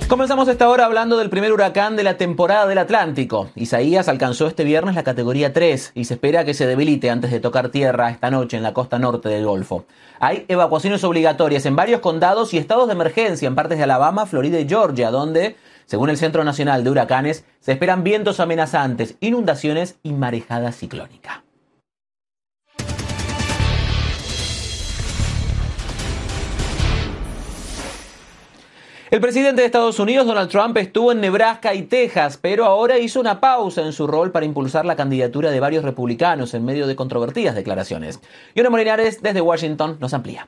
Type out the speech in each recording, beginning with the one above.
Comenzamos esta hora hablando del primer huracán de la temporada del Atlántico. Isaías alcanzó este viernes la categoría 3 y se espera que se debilite antes de tocar tierra esta noche en la costa norte del Golfo. Hay evacuaciones obligatorias en varios condados y estados de emergencia en partes de Alabama, Florida y Georgia, donde, según el Centro Nacional de Huracanes, se esperan vientos amenazantes, inundaciones y marejada ciclónica. El presidente de Estados Unidos, Donald Trump, estuvo en Nebraska y Texas, pero ahora hizo una pausa en su rol para impulsar la candidatura de varios republicanos en medio de controvertidas declaraciones. Yona Molinares, desde Washington, nos amplía.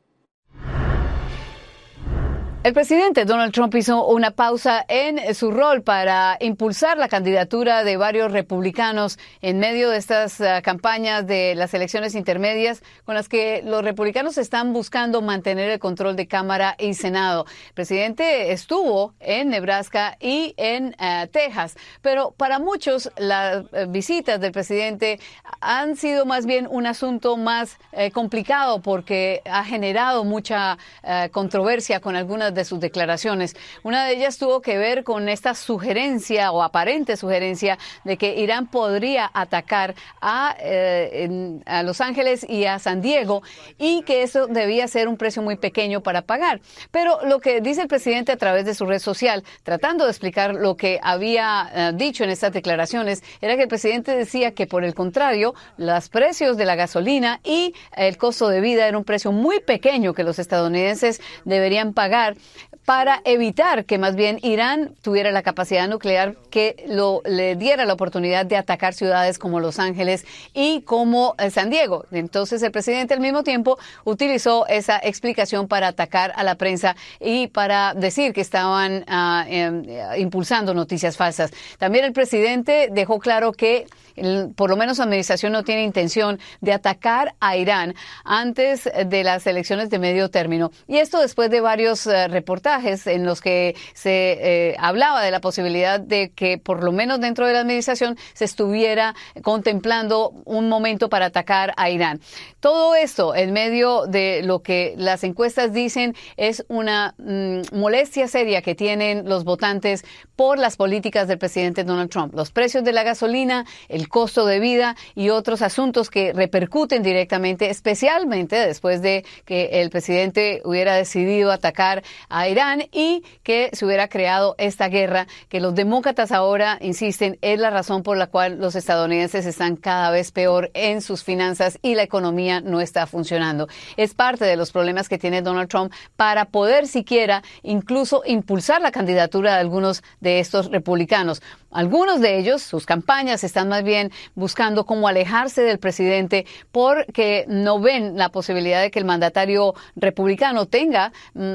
El presidente Donald Trump hizo una pausa en su rol para impulsar la candidatura de varios republicanos en medio de estas campañas de las elecciones intermedias con las que los republicanos están buscando mantener el control de Cámara y Senado. El presidente estuvo en Nebraska y en Texas, pero para muchos las visitas del presidente han sido más bien un asunto más complicado porque ha generado mucha controversia con algunas de sus declaraciones. Una de ellas tuvo que ver con esta sugerencia o aparente sugerencia de que Irán podría atacar a Los Ángeles y a San Diego y que eso debía ser un precio muy pequeño para pagar. Pero lo que dice el presidente a través de su red social, tratando de explicar lo que había dicho en estas declaraciones, era que el presidente decía que por el contrario, los precios de la gasolina y el costo de vida era un precio muy pequeño que los estadounidenses deberían pagar para evitar que más bien Irán tuviera la capacidad nuclear que le diera la oportunidad de atacar ciudades como Los Ángeles y como San Diego. Entonces el presidente al mismo tiempo utilizó esa explicación para atacar a la prensa y para decir que estaban impulsando noticias falsas. También el presidente dejó claro que por lo menos su administración no tiene intención de atacar a Irán antes de las elecciones de medio término. Y esto después de varios reportajes en los que se hablaba de la posibilidad de que por lo menos dentro de la administración se estuviera contemplando un momento para atacar a Irán. Todo esto en medio de lo que las encuestas dicen es una molestia seria que tienen los votantes por las políticas del presidente Donald Trump. Los precios de la gasolina, el costo de vida y otros asuntos que repercuten directamente, especialmente después de que el presidente hubiera decidido atacar a Irán y que se hubiera creado esta guerra que los demócratas ahora insisten es la razón por la cual los estadounidenses están cada vez peor en sus finanzas y la economía no está funcionando. Es parte de los problemas que tiene Donald Trump para poder siquiera incluso impulsar la candidatura de algunos de estos republicanos. Algunos de ellos, sus campañas están más bien buscando cómo alejarse del presidente porque no ven la posibilidad de que el mandatario republicano tenga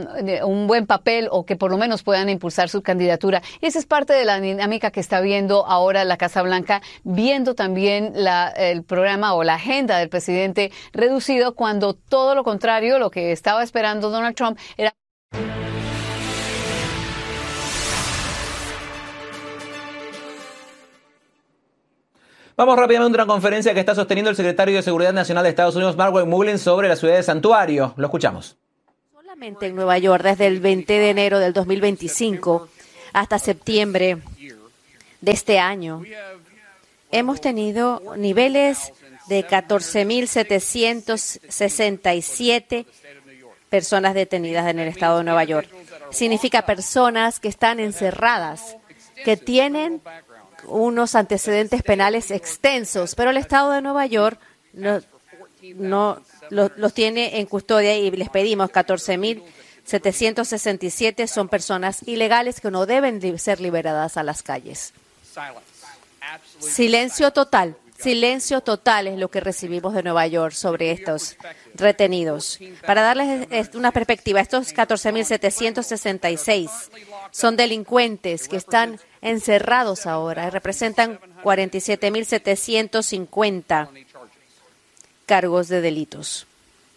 un buen papel o que por lo menos puedan impulsar su candidatura. Y esa es parte de la dinámica que está viendo ahora la Casa Blanca, viendo también el programa o la agenda del presidente reducido cuando todo lo contrario, lo que estaba esperando Donald Trump era... Vamos rápidamente a una conferencia que está sosteniendo el secretario de Seguridad Nacional de Estados Unidos, Mark McMullen, sobre la ciudad de Santuario. Lo escuchamos. Solamente en Nueva York, desde el 20 de enero del 2025 hasta septiembre de este año, hemos tenido niveles de 14.767 personas detenidas en el estado de Nueva York. Significa personas que están encerradas, que tienen unos antecedentes penales extensos, pero el estado de Nueva York no los tiene en custodia y les pedimos 14.767 son personas ilegales que no deben ser liberadas a las calles. Silencio total. Silencio total es lo que recibimos de Nueva York sobre estos retenidos. Para darles una perspectiva, estos 14.766 son delincuentes que están encerrados ahora y representan 47.750 cargos de delitos.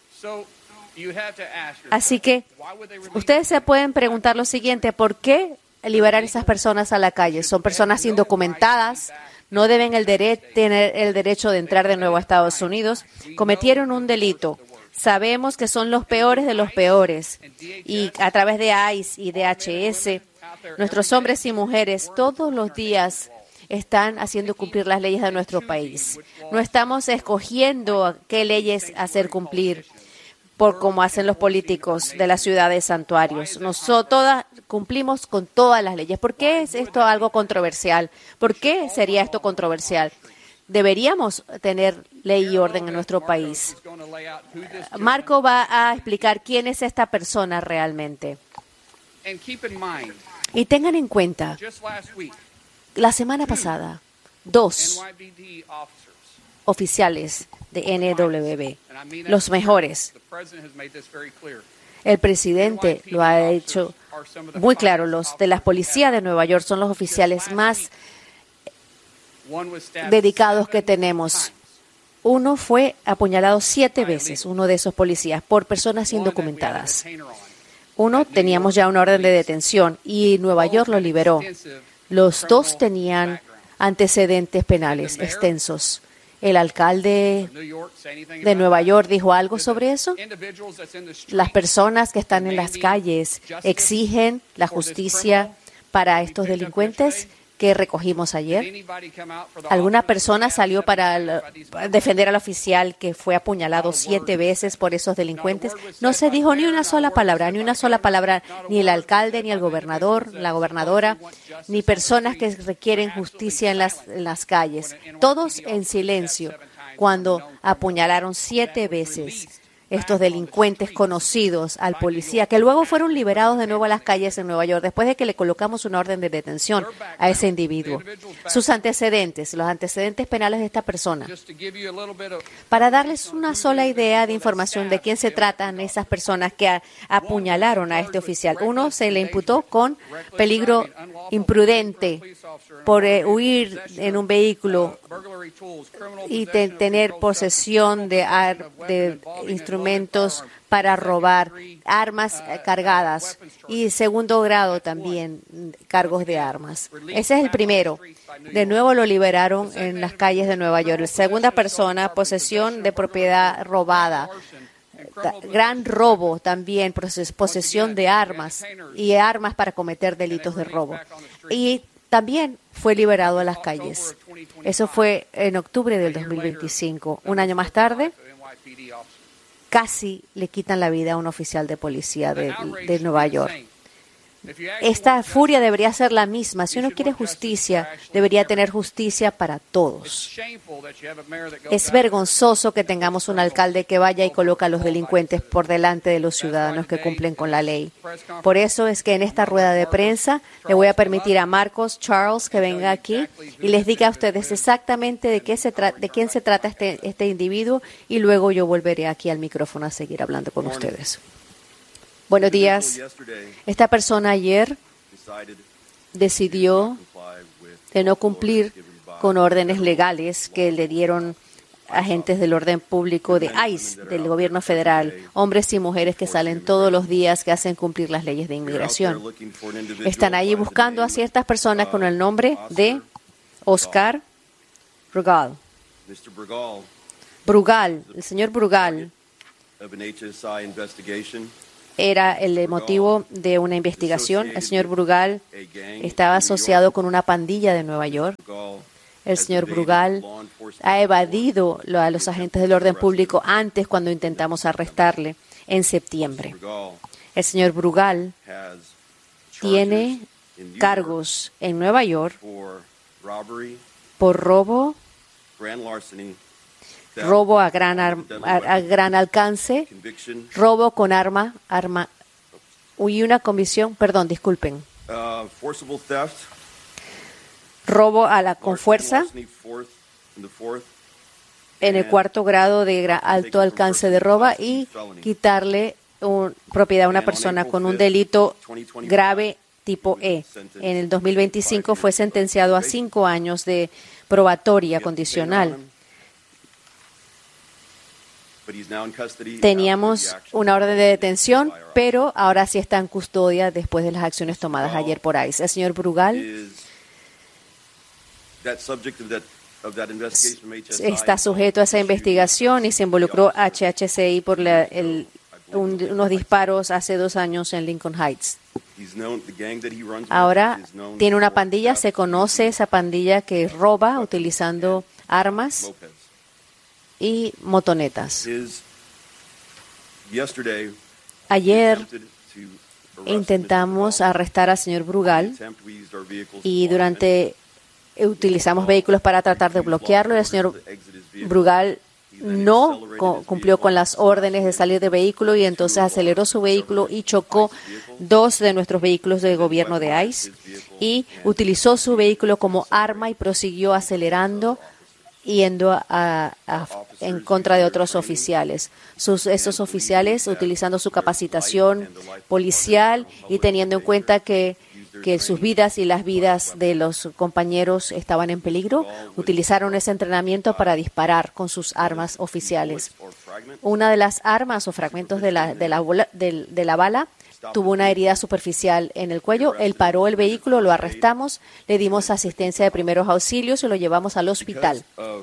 Así que ustedes se pueden preguntar lo siguiente: ¿por qué liberar a esas personas a la calle? Son personas indocumentadas, no deben tener el derecho de entrar de nuevo a Estados Unidos, cometieron un delito. Sabemos que son los peores de los peores y a través de ICE y DHS Nuestros hombres y mujeres todos los días están haciendo cumplir las leyes de nuestro país. No estamos escogiendo qué leyes hacer cumplir por como hacen los políticos de las ciudades santuarios. Nosotros cumplimos con todas las leyes. ¿Por qué es esto algo controversial? ¿Por qué sería esto controversial? Deberíamos tener ley y orden en nuestro país. Marco va a explicar quién es esta persona realmente. Y tengan en cuenta, la semana pasada, 2 oficiales de NWB, los mejores. El presidente lo ha hecho muy claro. Los de la policía de Nueva York son los oficiales más dedicados que tenemos. Uno fue apuñalado 7 veces, uno de esos policías, por personas indocumentadas. Uno teníamos ya una orden de detención y Nueva York lo liberó. Los 2 tenían antecedentes penales extensos. ¿El alcalde de Nueva York dijo algo sobre eso? Las personas que están en las calles exigen la justicia para estos delincuentes que recogimos ayer. ¿Alguna persona salió para defender al oficial que fue apuñalado 7 veces por esos delincuentes? No se dijo ni una sola palabra, ni el alcalde, ni el gobernador, la gobernadora, ni personas que requieren justicia en las calles. Todos en silencio cuando apuñalaron 7 veces estos delincuentes conocidos al policía, que luego fueron liberados de nuevo a las calles en Nueva York después de que le colocamos una orden de detención a ese individuo. Sus antecedentes, los antecedentes penales de esta persona. Para darles una sola idea de información de quién se tratan esas personas que apuñalaron a este oficial. Uno se le imputó con peligro imprudente por huir en un vehículo y tener posesión de instrumentos para robar, armas cargadas y segundo grado también cargos de armas. Ese es el primero. De nuevo lo liberaron en las calles de Nueva York. Segunda persona, posesión de propiedad robada. Gran robo también, posesión de armas y armas para cometer delitos de robo. Y también fue liberado a las calles. Eso fue en octubre del 2025. Un año más tarde, casi le quitan la vida a un oficial de policía de Nueva York. Esta furia debería ser la misma. Si uno quiere justicia, debería tener justicia para todos. Es vergonzoso que tengamos un alcalde que vaya y coloca a los delincuentes por delante de los ciudadanos que cumplen con la ley. Por eso es que en esta rueda de prensa le voy a permitir a Marcos Charles que venga aquí y les diga a ustedes exactamente de quién se trata este individuo y luego yo volveré aquí al micrófono a seguir hablando con ustedes. Buenos días. Esta persona ayer decidió de no cumplir con órdenes legales que le dieron agentes del orden público de ICE, del gobierno federal, hombres y mujeres que salen todos los días, que hacen cumplir las leyes de inmigración. Están allí buscando a ciertas personas con el nombre de Oscar Brugal. Brugal, el señor Brugal, era el motivo de una investigación. El señor Brugal estaba asociado con una pandilla de Nueva York. El señor Brugal ha evadido a los agentes del orden público antes cuando intentamos arrestarle en septiembre. El señor Brugal tiene cargos en Nueva York por robo, robo a gran alcance, robo con arma y una convicción, robo con fuerza en el 4º grado de alto alcance de robo y quitarle propiedad a una persona con un delito grave tipo E. En el 2025 fue sentenciado a 5 años de probatoria condicional. Teníamos una orden de detención, pero ahora sí está en custodia después de las acciones tomadas ayer por ICE. El señor Brugal está sujeto a esa investigación y se involucró HHCI por unos disparos hace 2 años en Lincoln Heights. Ahora tiene una pandilla, se conoce esa pandilla que roba utilizando armas y motonetas. Ayer intentamos arrestar al señor Brugal y utilizamos vehículos para tratar de bloquearlo. El señor Brugal no cumplió con las órdenes de salir del vehículo y entonces aceleró su vehículo y chocó dos de nuestros vehículos del gobierno de ICE y utilizó su vehículo como arma y prosiguió acelerando, yendo en contra de otros oficiales. Esos oficiales, utilizando su capacitación policial y teniendo en cuenta que sus vidas y las vidas de los compañeros estaban en peligro, utilizaron ese entrenamiento para disparar con sus armas oficiales. Una de las armas o fragmentos de la bala tuvo una herida superficial en el cuello. Él paró el vehículo, lo arrestamos, le dimos asistencia de primeros auxilios y lo llevamos al hospital.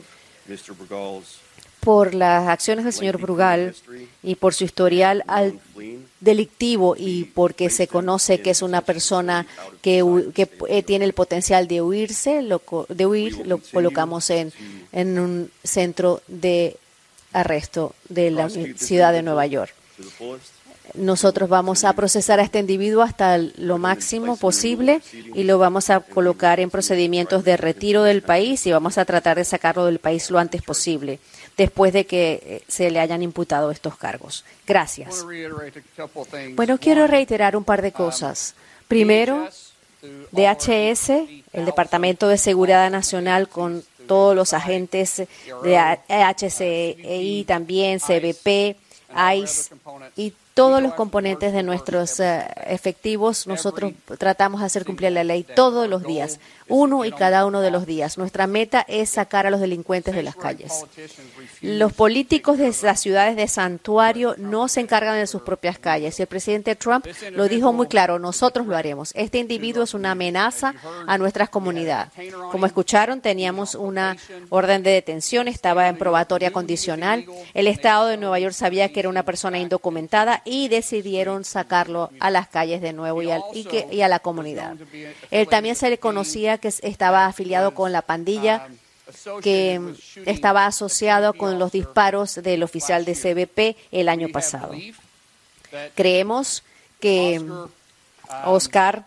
Por las acciones del señor Brugal y por su historial delictivo y porque se conoce que es una persona que tiene el potencial de huir, lo colocamos en un centro de arresto de la ciudad de Nueva York. Nosotros vamos a procesar a este individuo hasta lo máximo posible y lo vamos a colocar en procedimientos de retiro del país y vamos a tratar de sacarlo del país lo antes posible, después de que se le hayan imputado estos cargos. Gracias. Bueno, quiero reiterar un par de cosas. Primero, DHS, el Departamento de Seguridad Nacional, con todos los agentes de HCI, también CBP, ICE y todos los componentes de nuestros efectivos, nosotros tratamos de hacer cumplir la ley todos los días, uno y cada uno de los días. Nuestra meta es sacar a los delincuentes de las calles. Los políticos de las ciudades de santuario no se encargan de sus propias calles. Y el presidente Trump lo dijo muy claro, nosotros lo haremos. Este individuo es una amenaza a nuestras comunidades. Como escucharon, teníamos una orden de detención, estaba en probatoria condicional. El Estado de Nueva York sabía que era una persona indocumentada y decidieron sacarlo a las calles de nuevo y a la comunidad. Él también se le conocía que estaba afiliado con la pandilla, que estaba asociado con los disparos del oficial de CBP el año pasado. Creemos que Oscar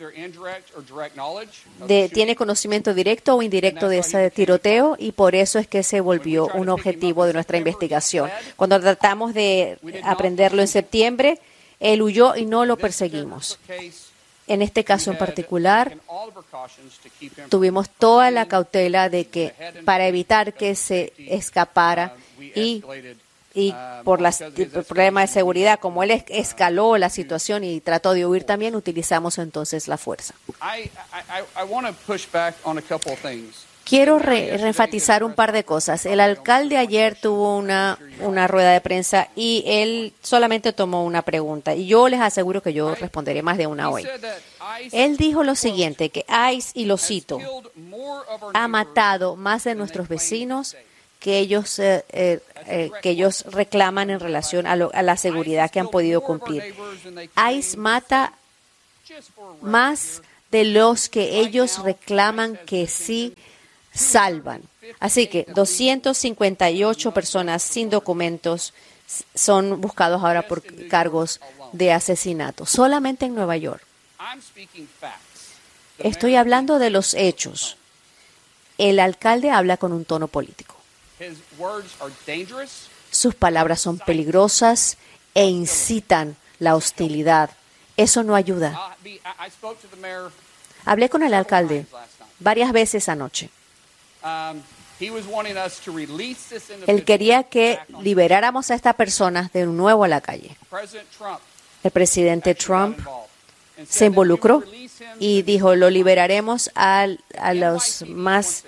tiene conocimiento directo o indirecto de ese tiroteo y por eso es que se volvió un objetivo de nuestra investigación. Cuando tratamos de aprenderlo en septiembre, él huyó y no lo perseguimos. En este caso en particular, tuvimos toda la cautela de que para evitar que se escapara y por el problema de seguridad, como él escaló la situación y trató de huir también, utilizamos entonces la fuerza. Quiero reenfatizar un par de cosas. El alcalde ayer tuvo una rueda de prensa y él solamente tomó una pregunta. Y yo les aseguro que yo responderé más de una hoy. Él dijo lo siguiente, que ICE, y lo cito, ha matado más de nuestros vecinos que ellos reclaman en relación a la seguridad que han podido cumplir. ICE mata más de los que ellos reclaman que sí salvan. Así que 258 personas sin documentos son buscados ahora por cargos de asesinato, solamente en Nueva York. Estoy hablando de los hechos. El alcalde habla con un tono político. Sus palabras son peligrosas e incitan la hostilidad. Eso no ayuda. Hablé con el alcalde varias veces anoche. Él quería que liberáramos a estas personas de nuevo a la calle. El presidente Trump se involucró y dijo, lo liberaremos a los más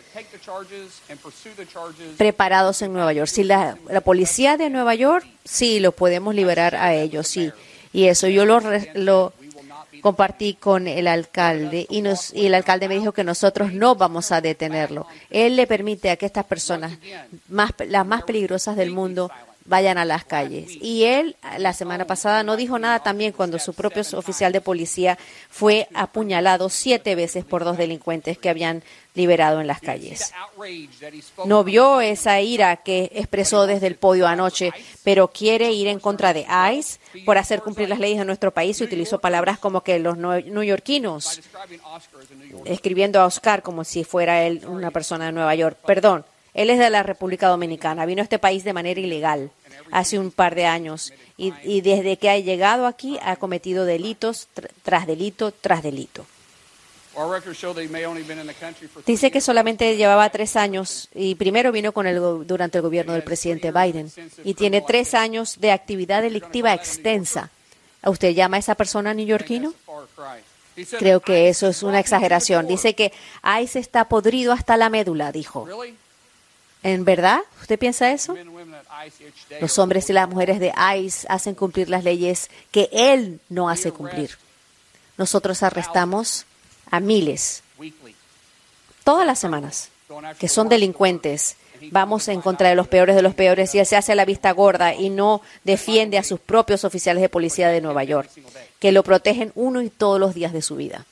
preparados en Nueva York. Si la policía de Nueva York, sí, lo podemos liberar a ellos, sí. Y eso yo lo compartí con el alcalde y el alcalde me dijo que nosotros no vamos a detenerlo. Él le permite a que estas personas, las más peligrosas del mundo, vayan a las calles. Y él, la semana pasada, no dijo nada también cuando su propio oficial de policía fue apuñalado 7 veces por 2 delincuentes que habían liberado en las calles. No vio esa ira que expresó desde el podio anoche, pero quiere ir en contra de ICE por hacer cumplir las leyes de nuestro país y utilizó palabras como que los neoyorquinos, escribiendo a Oscar como si fuera él una persona de Nueva York. Perdón, él es de la República Dominicana, vino a este país de manera ilegal hace un par de años y desde que ha llegado aquí ha cometido delitos tras delito tras delito. Dice que solamente llevaba 3 años y primero vino durante el gobierno del presidente Biden y tiene 3 años de actividad delictiva extensa. ¿A usted llama a esa persona neoyorquino? Creo que eso es una exageración. Dice que ICE está podrido hasta la médula, dijo. ¿En verdad? ¿Usted piensa eso? Los hombres y las mujeres de ICE hacen cumplir las leyes que él no hace cumplir. Nosotros arrestamos a miles, todas las semanas, que son delincuentes. Vamos en contra de los peores y él se hace la vista gorda y no defiende a sus propios oficiales de policía de Nueva York, que lo protegen uno y todos los días de su vida.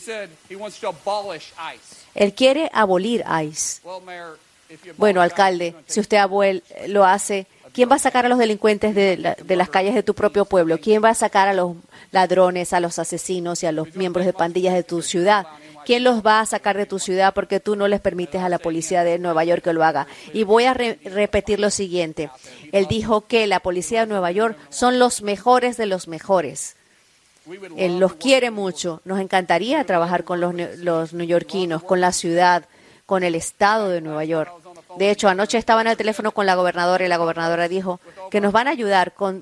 Él quiere abolir ICE. Bueno, alcalde, si usted lo hace, ¿quién va a sacar a los delincuentes de las calles de tu propio pueblo? ¿Quién va a sacar a los ladrones, a los asesinos y a los miembros de pandillas de tu ciudad? ¿Quién los va a sacar de tu ciudad porque tú no les permites a la policía de Nueva York que lo haga? Y voy a repetir lo siguiente. Él dijo que la policía de Nueva York son los mejores de los mejores. Él los quiere mucho. Nos encantaría trabajar con los neoyorquinos, con la ciudad, con el estado de Nueva York. De hecho, anoche estaba en el teléfono con la gobernadora y la gobernadora dijo que nos van a ayudar con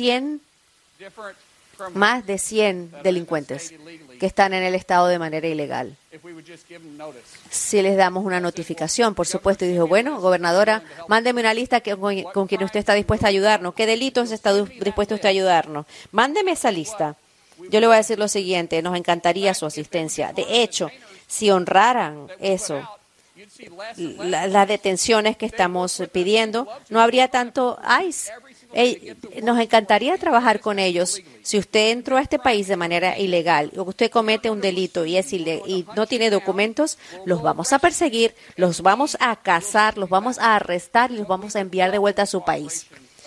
más de 100 delincuentes que están en el estado de manera ilegal. Si les damos una notificación, por supuesto, y dijo, bueno, gobernadora, mándeme una lista con quien usted está dispuesta a ayudarnos. ¿Qué delitos está dispuesto usted a ayudarnos? Mándeme esa lista. Yo le voy a decir lo siguiente, nos encantaría su asistencia. De hecho, si honraran eso, las detenciones que estamos pidiendo, no habría tanto ICE. Nos encantaría trabajar con ellos. Si usted entró a este país de manera ilegal o usted comete un delito y no tiene documentos, los vamos a perseguir, los vamos a cazar, los vamos a arrestar y los vamos a enviar de vuelta a su país.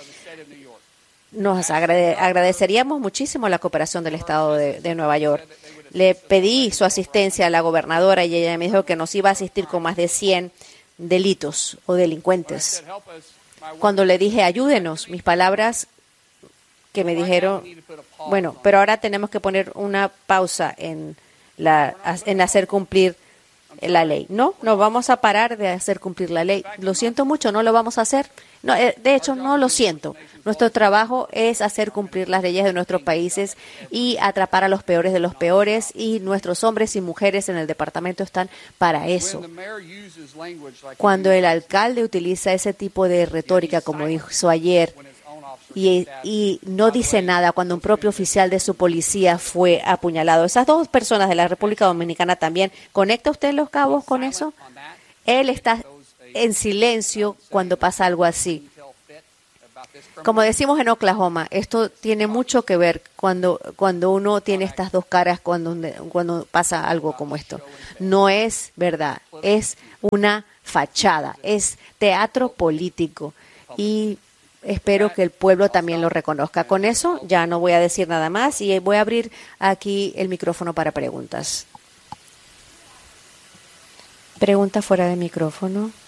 Nos agradeceríamos muchísimo la cooperación del Estado de Nueva York. Le pedí su asistencia a la gobernadora y ella me dijo que nos iba a asistir con más de 100 delitos o delincuentes. Cuando le dije, ayúdenos, mis palabras que me dijeron, bueno, pero ahora tenemos que poner una pausa en hacer cumplir la ley. No vamos a parar de hacer cumplir la ley. Lo siento mucho, no lo vamos a hacer. No, de hecho, no lo siento. Nuestro trabajo es hacer cumplir las leyes de nuestros países y atrapar a los peores de los peores, y nuestros hombres y mujeres en el departamento están para eso. Cuando el alcalde utiliza ese tipo de retórica, como hizo ayer, y no dice nada cuando un propio oficial de su policía fue apuñalado. Esas 2 personas de la República Dominicana también. ¿Conecta usted los cabos con eso? Él está en silencio cuando pasa algo así. Como decimos en Oklahoma, esto tiene mucho que ver cuando uno tiene estas 2 caras cuando pasa algo como esto. No es verdad, es una fachada, es teatro político y espero que el pueblo también lo reconozca. Con eso ya no voy a decir nada más y voy a abrir aquí el micrófono para preguntas. Pregunta fuera de micrófono.